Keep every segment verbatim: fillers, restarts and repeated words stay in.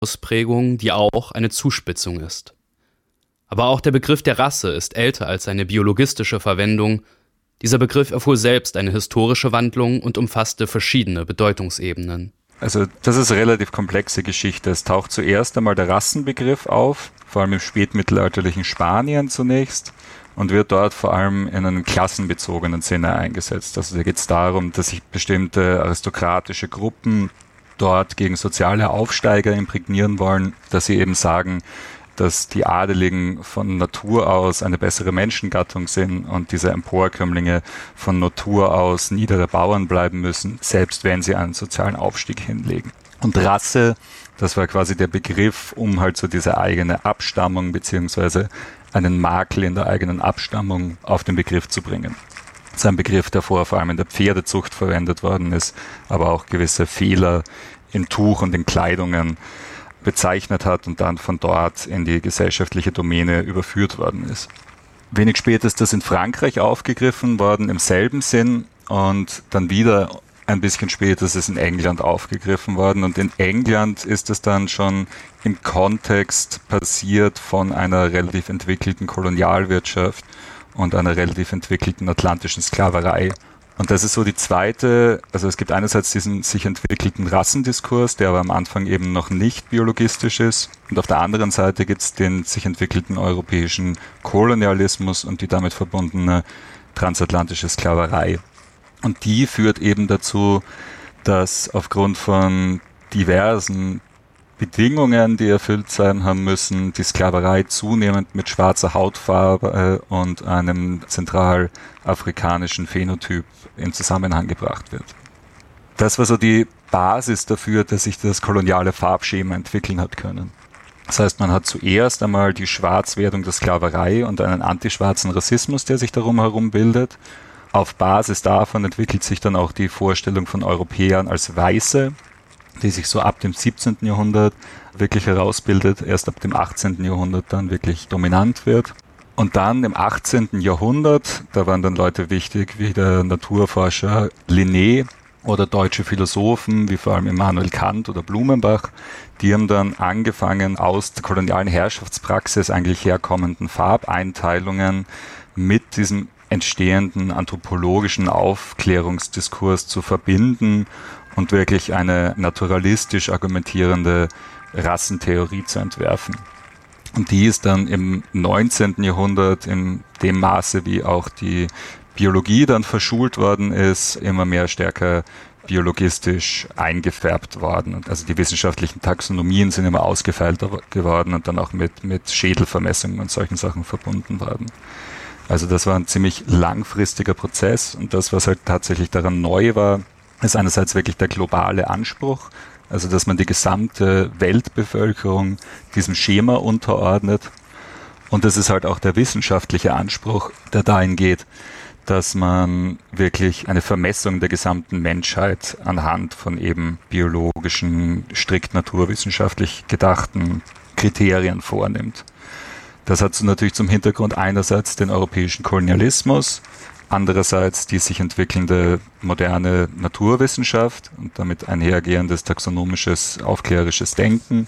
Ausprägung, die auch eine Zuspitzung ist. Aber auch der Begriff der Rasse ist älter als seine biologistische Verwendung. Dieser Begriff erfuhr selbst eine historische Wandlung und umfasste verschiedene Bedeutungsebenen. Also das ist eine relativ komplexe Geschichte. Es taucht zuerst einmal der Rassenbegriff auf, vor allem im spätmittelalterlichen Spanien zunächst, und wird dort vor allem in einem klassenbezogenen Sinne eingesetzt. Also da geht es darum, dass sich bestimmte aristokratische Gruppen dort gegen soziale Aufsteiger imprägnieren wollen, dass sie eben sagen, dass die Adeligen von Natur aus eine bessere Menschengattung sind und diese Emporkömmlinge von Natur aus niedere Bauern bleiben müssen, selbst wenn sie einen sozialen Aufstieg hinlegen. Und Rasse, das war quasi der Begriff, um halt so diese eigene Abstammung beziehungsweise einen Makel in der eigenen Abstammung auf den Begriff zu bringen. Das ist ein Begriff, der vorher vor allem in der Pferdezucht verwendet worden ist, aber auch gewisse Fehler im Tuch und in Kleidungen bezeichnet hat und dann von dort in die gesellschaftliche Domäne überführt worden ist. Wenig später ist das in Frankreich aufgegriffen worden im selben Sinn und dann wieder ein bisschen später ist es in England aufgegriffen worden und in England ist es dann schon im Kontext passiert von einer relativ entwickelten Kolonialwirtschaft und einer relativ entwickelten atlantischen Sklaverei. Und das ist so die zweite, also es gibt einerseits diesen sich entwickelten Rassendiskurs, der aber am Anfang eben noch nicht biologistisch ist. Und auf der anderen Seite gibt es den sich entwickelten europäischen Kolonialismus und die damit verbundene transatlantische Sklaverei. Und die führt eben dazu, dass aufgrund von diversen Bedingungen, die erfüllt sein haben müssen, die Sklaverei zunehmend mit schwarzer Hautfarbe und einem zentralafrikanischen Phänotyp in Zusammenhang gebracht wird. Das war so die Basis dafür, dass sich das koloniale Farbschema entwickeln hat können. Das heißt, man hat zuerst einmal die Schwarzwerdung der Sklaverei und einen antischwarzen Rassismus, der sich darum herum bildet. Auf Basis davon entwickelt sich dann auch die Vorstellung von Europäern als Weiße, die sich so ab dem siebzehnten Jahrhundert wirklich herausbildet, erst ab dem achtzehnten Jahrhundert dann wirklich dominant wird. Und dann im achtzehnten Jahrhundert, da waren dann Leute wichtig wie der Naturforscher Linné oder deutsche Philosophen wie vor allem Immanuel Kant oder Blumenbach, die haben dann angefangen, aus der kolonialen Herrschaftspraxis eigentlich herkommenden Farbeinteilungen mit diesem entstehenden anthropologischen Aufklärungsdiskurs zu verbinden und wirklich eine naturalistisch argumentierende Rassentheorie zu entwerfen. Und die ist dann im neunzehnten Jahrhundert in dem Maße, wie auch die Biologie dann verschult worden ist, immer mehr stärker biologistisch eingefärbt worden. Also die wissenschaftlichen Taxonomien sind immer ausgefeilter geworden und dann auch mit, mit Schädelvermessungen und solchen Sachen verbunden worden. Also das war ein ziemlich langfristiger Prozess und das, was halt tatsächlich daran neu war, ist einerseits wirklich der globale Anspruch, also dass man die gesamte Weltbevölkerung diesem Schema unterordnet. Und das ist halt auch der wissenschaftliche Anspruch, der dahin geht, dass man wirklich eine Vermessung der gesamten Menschheit anhand von eben biologischen, strikt naturwissenschaftlich gedachten Kriterien vornimmt. Das hat so natürlich zum Hintergrund einerseits den europäischen Kolonialismus, andererseits die sich entwickelnde moderne Naturwissenschaft und damit einhergehendes taxonomisches, aufklärerisches Denken.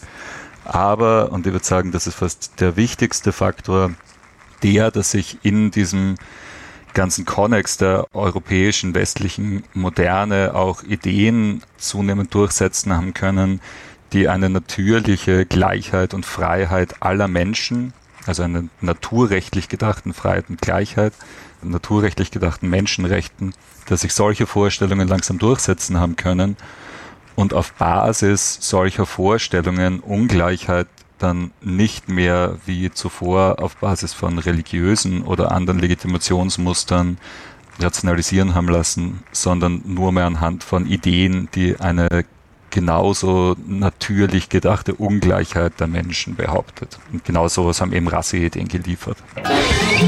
Aber, und ich würde sagen, das ist fast der wichtigste Faktor, der, dass sich in diesem ganzen Konnex der europäischen westlichen Moderne auch Ideen zunehmend durchsetzen haben können, die eine natürliche Gleichheit und Freiheit aller Menschen, also einen naturrechtlich gedachten Freiheit und Gleichheit, naturrechtlich gedachten Menschenrechten, dass sich solche Vorstellungen langsam durchsetzen haben können und auf Basis solcher Vorstellungen Ungleichheit dann nicht mehr wie zuvor auf Basis von religiösen oder anderen Legitimationsmustern rationalisieren haben lassen, sondern nur mehr anhand von Ideen, die eine genauso natürlich gedachte Ungleichheit der Menschen behauptet. Und genau sowas haben eben Rasseideen geliefert.